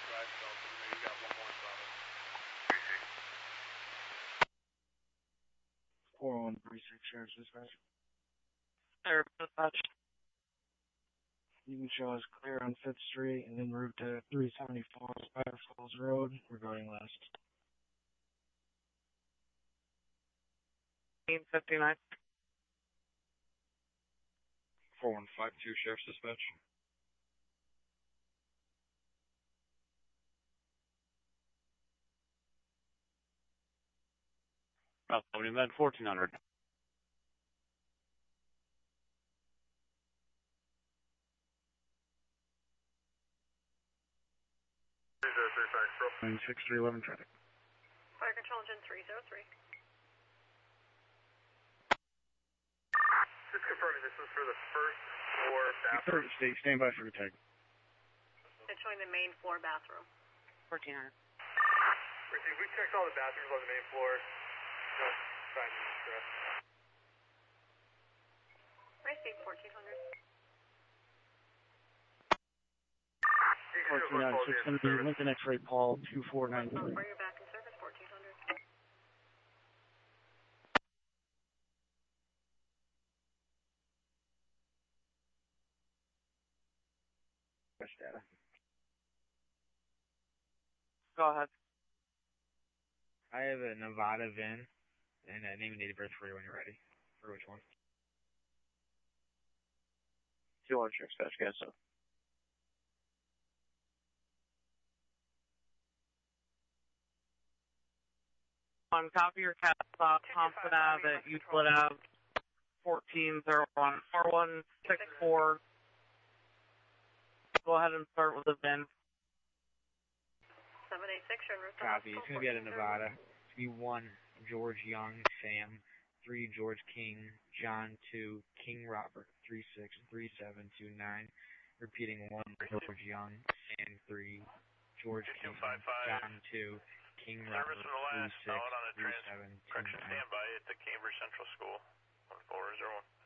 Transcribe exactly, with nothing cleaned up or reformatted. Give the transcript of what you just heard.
Right, so you got one more spot. four one three six, Sheriff's Dispatch. Sheriff's Dispatch. You can show us clear on fifth Street and en route to three seventy-four Spider Falls Road, regarding last. fifty-nine. four one five two, Sheriff's Dispatch. Route seventy, then fourteen hundred. nine six three eleven traffic. Fire control engine three zero three. Just confirming this is for the first floor bathroom. Stay, stand by for the tag. It's showing the main floor bathroom. fourteen hundred. Receive, we checked all the bathrooms on the main floor. No signs of distress. Receive fourteen hundred. fourteen nine six hundred, Lincoln X-ray Paul two four nine three. Bring you back in service, fourteen hundred. Fresh data. Go ahead. I have a Nevada V I N and a name and date of birth for you when you're ready. For which one? two one, Sheriff's Dispatch, guys, so. On copy your cat stop, Thompson Ave at Euclid Ave, fourteen zero one four one six four. Go ahead and start with the V I N. seven eight six, you're en route to Copy. It's hospital, going to be out of fourteen zero. Nevada. It's going to be one George Young, Sam. three George King, John two, King Robert, three six three seven two nine. Repeating one George Young, Sam three, George King, John two, King Robert, Service from the last, three six solid on a three seven two correction nine. standby at the Cambridge Central School, one four zero one.